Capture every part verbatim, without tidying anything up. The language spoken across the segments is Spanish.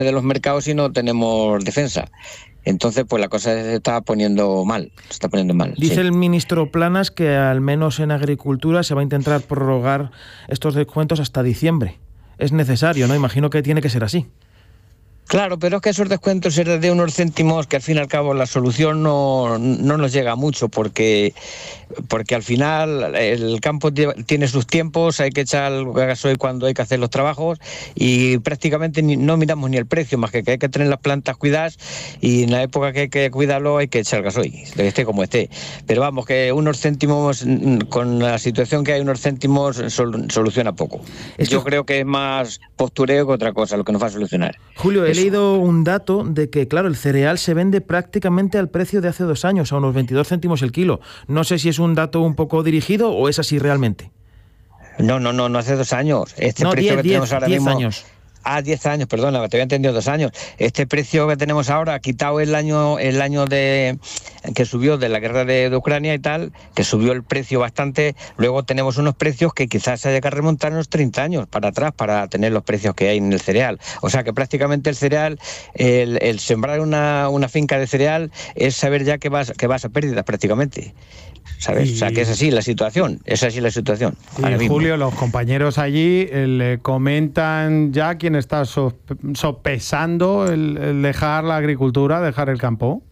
de los mercados y no tenemos defensa. Entonces, pues la cosa se está poniendo mal, se está poniendo mal. Dice sí. el ministro Planas que al menos en agricultura se va a intentar prorrogar estos descuentos hasta diciembre. Es necesario, ¿no? Imagino que tiene que ser así. Claro, pero es que esos descuentos eran de unos céntimos que al fin y al cabo la solución no, no nos llega mucho porque, porque al final el campo tiene sus tiempos, hay que echar el gasoil cuando hay que hacer los trabajos y prácticamente ni, no miramos ni el precio, más que que hay que tener las plantas cuidadas y en la época que hay que cuidarlo hay que echar el gasoil, esté como esté. Pero vamos, que unos céntimos, con la situación que hay, unos céntimos sol, soluciona poco. Esto... Yo creo que es más postureo que otra cosa lo que nos va a solucionar. Julio, he leído un dato de que, claro, el cereal se vende prácticamente al precio de hace dos años, a unos veintidós céntimos el kilo. No sé si es un dato un poco dirigido o es así realmente. No, no, no, no hace dos años. Este no, precio diez, que tenemos diez, ahora diez mismo... años. Ah, diez años, perdona, te había entendido dos años. Este precio que tenemos ahora, quitado el año el año de que subió de la guerra de, de Ucrania y tal, que subió el precio bastante, luego tenemos unos precios que quizás haya que remontar unos treinta años para atrás para tener los precios que hay en el cereal. O sea que prácticamente el cereal, el, el sembrar una, una finca de cereal es saber ya que vas, que vas a pérdidas prácticamente. ¿Sabes? Y... O sea, que es así la situación, es así la situación. Y Julio, los compañeros allí eh, le comentan ya quién está sopesando el, el dejar la agricultura, dejar el campo.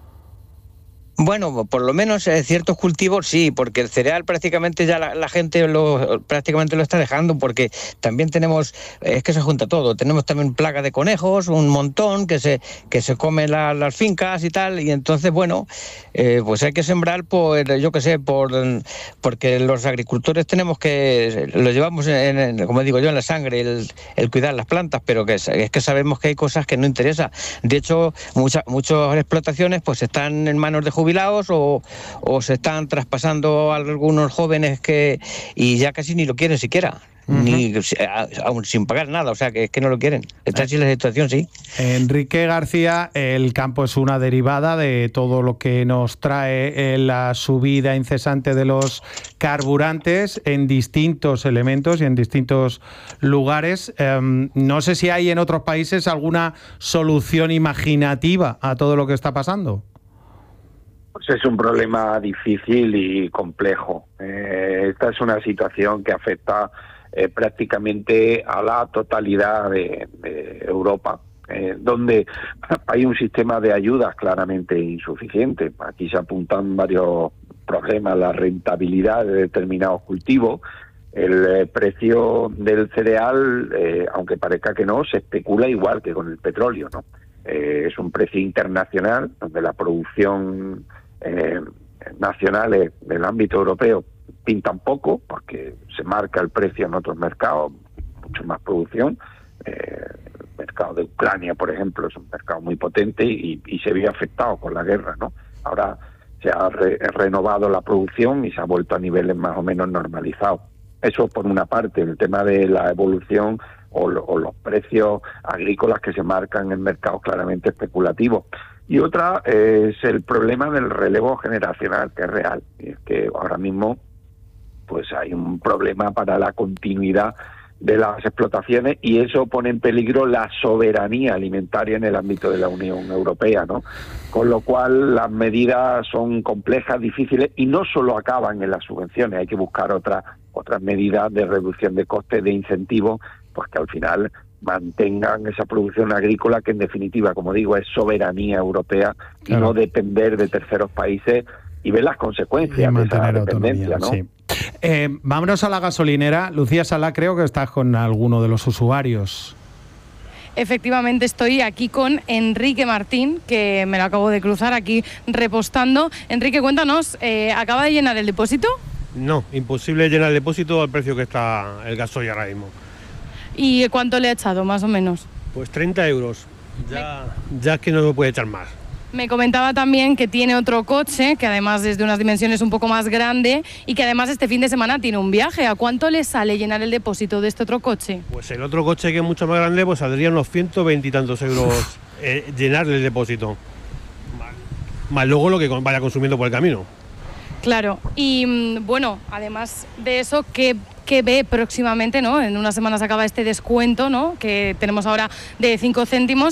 Bueno, por lo menos eh, ciertos cultivos sí, porque el cereal prácticamente ya la, la gente lo prácticamente lo está dejando, porque también tenemos, es que se junta todo, tenemos también plaga de conejos, un montón que se que se comen la, las fincas y tal, y entonces bueno, eh, pues hay que sembrar por, yo qué sé, por porque los agricultores tenemos que, lo llevamos en, en, como digo yo, en la sangre, el, el cuidar las plantas, pero que es, es que sabemos que hay cosas que no interesa. De hecho, muchas muchas explotaciones pues están en manos de jubilados o, o se están traspasando a algunos jóvenes que y ya casi ni lo quieren siquiera. Uh-huh. Ni aún sin pagar nada, o sea que es que no lo quieren. Está así la situación, sí. Enrique García, el campo es una derivada de todo lo que nos trae la subida incesante de los carburantes en distintos elementos y en distintos lugares. Um, no sé si hay en otros países alguna solución imaginativa a todo lo que está pasando. Pues es un problema difícil y complejo. Eh, esta es una situación que afecta eh, prácticamente a la totalidad de, de Europa, eh, donde hay un sistema de ayudas claramente insuficiente. Aquí se apuntan varios problemas, la rentabilidad de determinados cultivos, el eh, precio del cereal, eh, aunque parezca que no, se especula igual que con el petróleo, ¿no? Eh, es un precio internacional donde la producción Eh, nacionales del ámbito europeo pintan poco porque se marca el precio en otros mercados, mucho más producción. Eh, el mercado de Ucrania, por ejemplo, es un mercado muy potente y, y se vio afectado con la guerra, ¿no? Ahora se ha re, renovado la producción y se ha vuelto a niveles más o menos normalizados. Eso por una parte, el tema de la evolución o, lo, o los precios agrícolas que se marcan en mercados claramente especulativos. Y otra es el problema del relevo generacional, que es real. Y es que ahora mismo pues hay un problema para la continuidad de las explotaciones y eso pone en peligro la soberanía alimentaria en el ámbito de la Unión Europea, ¿no? Con lo cual las medidas son complejas, difíciles y no solo acaban en las subvenciones, hay que buscar otras otras medidas de reducción de costes, de incentivos, pues que al final mantengan esa producción agrícola que en definitiva, como digo, es soberanía europea, claro, y no depender de terceros países y ver las consecuencias de esa dependencia, ¿no? Sí. Eh, vámonos a la gasolinera. Lucía Salá, creo que estás con alguno de los usuarios. Efectivamente, estoy aquí con Enrique Martín, que me lo acabo de cruzar aquí repostando. Enrique, cuéntanos, eh, ¿acaba de llenar el depósito? No, imposible llenar el depósito al precio que está el gasoil ahora mismo. ¿Y cuánto le ha echado, más o menos? Pues treinta euros. Ya, ya es que no me puede echar más. Me comentaba también que tiene otro coche, que además es de unas dimensiones un poco más grande y que además este fin de semana tiene un viaje. ¿A cuánto le sale llenar el depósito de este otro coche? Pues el otro coche, que es mucho más grande, pues saldría unos ciento veinte y tantos euros eh, llenar el depósito. Más, más luego lo que vaya consumiendo por el camino. Claro, y bueno, además de eso, ¿qué, qué que ve próximamente, ¿no? En unas semanas acaba este descuento, ¿no? Que tenemos ahora de cinco céntimos